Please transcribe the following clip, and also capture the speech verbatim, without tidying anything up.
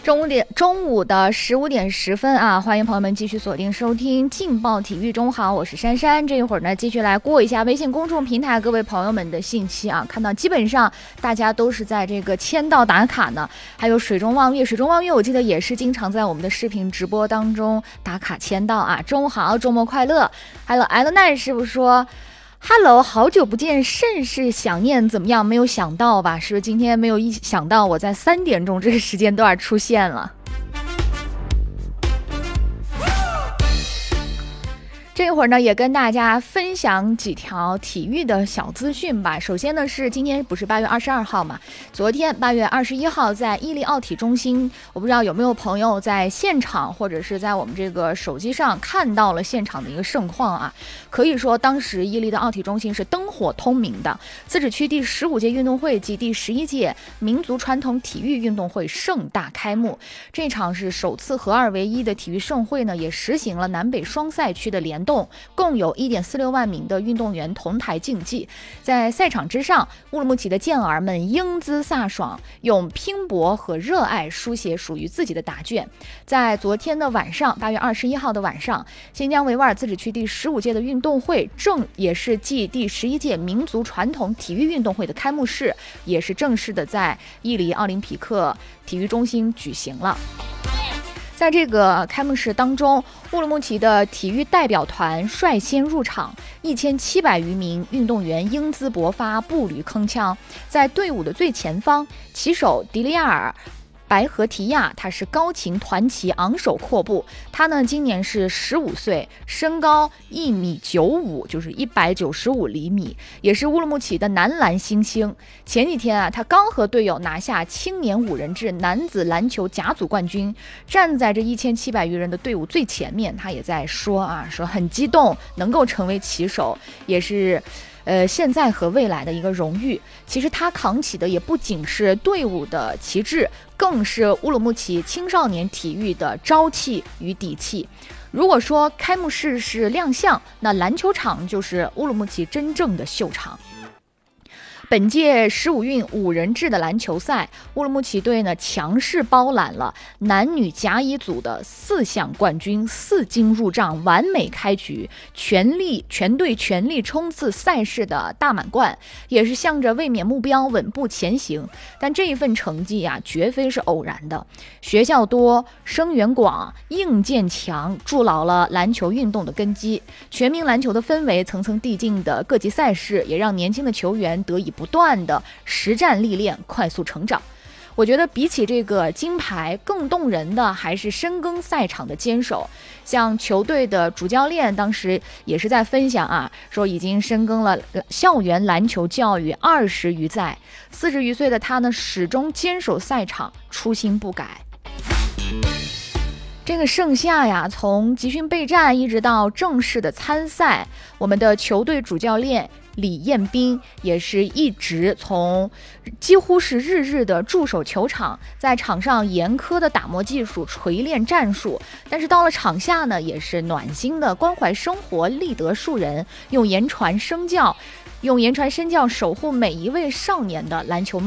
中午点中午的十五点十分啊，欢迎朋友们继续锁定收听劲爆体育中好，我是珊珊。这一会儿呢，继续来过一下微信公众平台各位朋友们的信息啊，看到基本上大家都是在这个签到打卡呢，还有水中望月，水中望月我记得也是经常在我们的视频直播当中打卡签到啊。中午好，周末快乐。还有艾勒奈师傅说Hello， 好久不见，甚是想念，怎么样？没有想到吧？是不是今天没有一想到我在三点钟这个时间段出现了？这会儿呢，也跟大家分享几条体育的小资讯吧。首先呢，是今天不是八月二十二号嘛？昨天八月二十一号在伊犁奥体中心，我不知道有没有朋友在现场或者是在我们这个手机上看到了现场的一个盛况啊。可以说，当时伊犁的奥体中心是灯火通明的。自治区第十五届运动会及第十一届民族传统体育运动会盛大开幕。这场是首次合二为一的体育盛会呢，也实行了南北双赛区的联动，共有 一点四六万名的运动员同台竞技。在赛场之上，乌鲁木齐的健儿们英姿飒爽，用拼搏和热爱书写属于自己的答卷。在昨天的晚上，八月二十一号的晚上，新疆维吾尔自治区第十五届的运动会正也是继第十一届民族传统体育运动会的开幕式，也是正式的在伊犁奥林匹克体育中心举行了。在这个开幕式当中，乌鲁木齐的体育代表团率先入场，一千七百余名运动员英姿勃发，步履铿锵。在队伍的最前方，旗手迪利亚尔白河提亚，他是高擎团旗，昂首阔步。他呢，今年是十五岁，身高一米九五，就是一百九十五厘米，也是乌鲁木齐的男篮新星。前几天啊，他刚和队友拿下青年五人制男子篮球甲组冠军，站在这一千七百余人的队伍最前面，他也在说啊，说很激动，能够成为旗手，也是。呃，现在和未来的一个荣誉。其实他扛起的也不仅是队伍的旗帜，更是乌鲁木齐青少年体育的朝气与底气。如果说开幕式是亮相，那篮球场就是乌鲁木齐真正的秀场。本届十五运五人制的篮球赛，乌鲁木齐队呢强势包揽了男女甲乙组的四项冠军，四金入账，完美开局，全力全队全力冲刺赛事的大满贯，也是向着卫冕目标稳步前行。但这一份成绩啊，绝非是偶然的。学校多，生源广，硬件强，筑牢了篮球运动的根基。全民篮球的氛围，层层递进的各级赛事，也让年轻的球员得以不断的实战历练，快速成长。我觉得比起这个金牌，更动人的还是深耕赛场的坚守。像球队的主教练当时也是在分享啊，说已经深耕了校园篮球教育二十余载，四十余岁的他呢，始终坚守赛场，初心不改。这个盛夏呀，从集训备战一直到正式的参赛，我们的球队主教练李彦斌也是一直从几乎是日日的驻守球场，在场上严苛的打磨技术，锤炼战术，但是到了场下呢，也是暖心的关怀生活，立德树人，用言传身教用言传身教守护每一位少年的篮球梦。